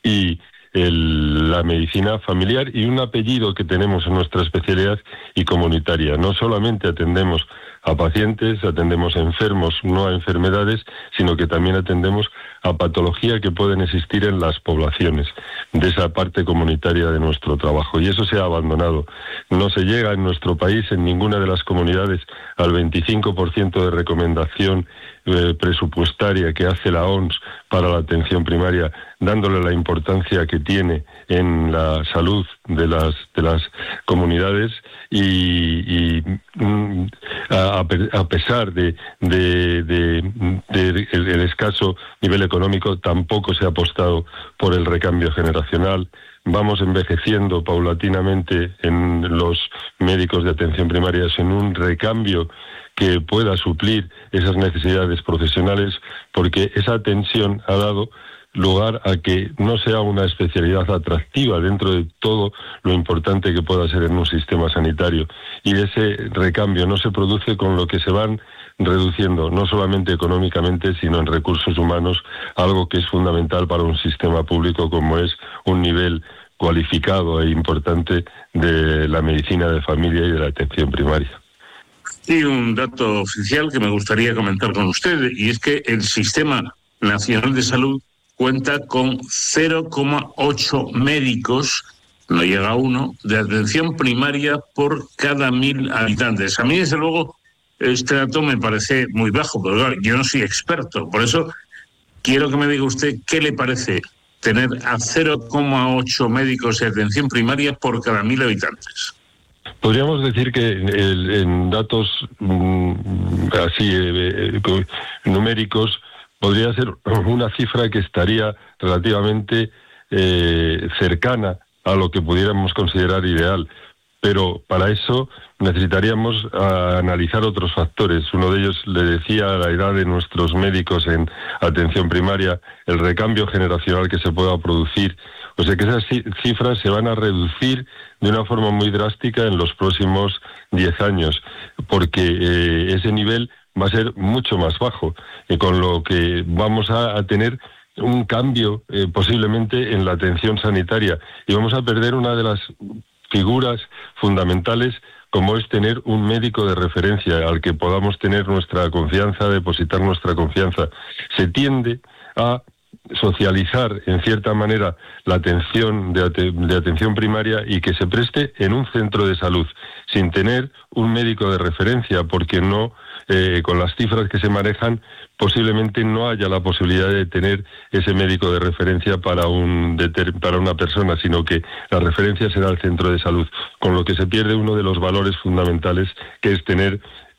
y la medicina familiar, y un apellido que tenemos en nuestra especialidad y comunitaria. No solamente atendemos a pacientes, atendemos a enfermos, no a enfermedades, sino que también atendemos a patología que pueden existir en las poblaciones de esa parte comunitaria de nuestro trabajo. Y eso se ha abandonado. No se llega en nuestro país, en ninguna de las comunidades, al 25% de recomendación presupuestaria que hace la OMS para la atención primaria, dándole la importancia que tiene en la salud de las comunidades, y a pesar de el escaso nivel económico, tampoco se ha apostado por el recambio generacional. Vamos envejeciendo paulatinamente en los médicos de atención primaria, en un recambio que pueda suplir esas necesidades profesionales, porque esa tensión ha dado lugar a que no sea una especialidad atractiva dentro de todo lo importante que pueda ser en un sistema sanitario. Y ese recambio no se produce con lo que se van reduciendo, no solamente económicamente, sino en recursos humanos, algo que es fundamental para un sistema público como es un nivel cualificado e importante de la medicina de familia y de la atención primaria. Y un dato oficial que me gustaría comentar con usted, y es que el Sistema Nacional de Salud cuenta con 0,8 médicos, no llega a 1, de atención primaria por cada 1.000 habitantes. A mí, desde luego, este dato me parece muy bajo, pero claro, yo no soy experto. Por eso quiero que me diga usted qué le parece tener a 0,8 médicos de atención primaria por cada 1.000 habitantes. Podríamos decir que en datos así numéricos podría ser una cifra que estaría relativamente cercana a lo que pudiéramos considerar ideal, pero para eso necesitaríamos analizar otros factores. Uno de ellos, le decía, la edad de nuestros médicos en atención primaria, el recambio generacional que se pueda producir. O sea que esas cifras se van a reducir de una forma muy drástica en los próximos 10 años, porque ese nivel va a ser mucho más bajo, con lo que vamos a tener un cambio posiblemente en la atención sanitaria, y vamos a perder una de las figuras fundamentales, como es tener un médico de referencia al que podamos tener nuestra confianza, depositar nuestra confianza. Se tiende a socializar en cierta manera la atención de atención primaria y que se preste en un centro de salud sin tener un médico de referencia, porque no, con las cifras que se manejan, posiblemente no haya la posibilidad de tener ese médico de referencia para una persona, sino que la referencia será el centro de salud, con lo que se pierde uno de los valores fundamentales, que es tener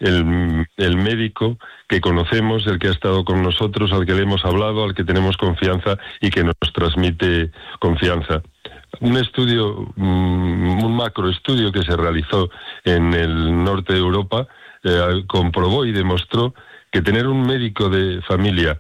el médico que conocemos, el que ha estado con nosotros, al que le hemos hablado, al que tenemos confianza y que nos transmite confianza. Un estudio, un macroestudio que se realizó en el norte de Europa, comprobó y demostró que tener un médico de familia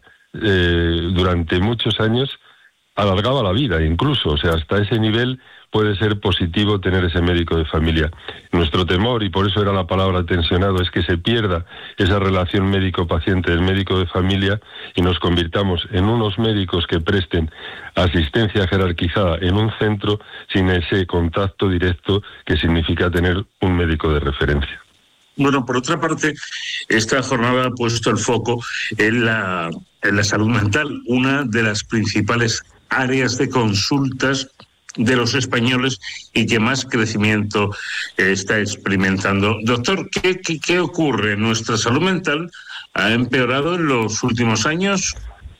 durante muchos años alargaba la vida, incluso, o sea, hasta ese nivel puede ser positivo tener ese médico de familia. Nuestro temor, y por eso era la palabra tensionado, es que se pierda esa relación médico-paciente del médico de familia y nos convirtamos en unos médicos que presten asistencia jerarquizada en un centro sin ese contacto directo que significa tener un médico de referencia. Bueno, por otra parte, esta jornada ha puesto el foco en la salud mental, una de las principales áreas de consultas de los españoles y que más crecimiento está experimentando. Doctor, ¿qué ocurre? ¿Nuestra salud mental ha empeorado en los últimos años?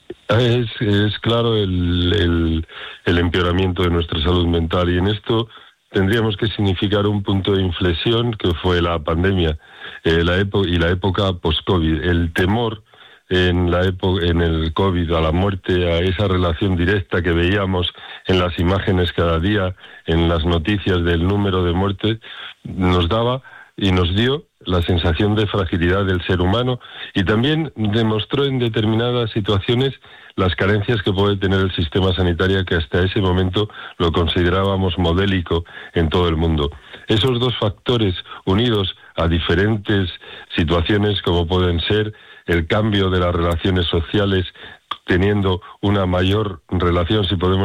Es claro el empeoramiento de nuestra salud mental, y en esto tendríamos que significar un punto de inflexión que fue la pandemia y la época post-COVID. El temor en el COVID a la muerte, a esa relación directa que veíamos en las imágenes cada día, en las noticias del número de muertes, nos daba y nos dio la sensación de fragilidad del ser humano, y también demostró en determinadas situaciones las carencias que puede tener el sistema sanitario, que hasta ese momento lo considerábamos modélico en todo el mundo. Esos dos factores, unidos a diferentes situaciones como pueden ser el cambio de las relaciones sociales, teniendo una mayor relación, si podemos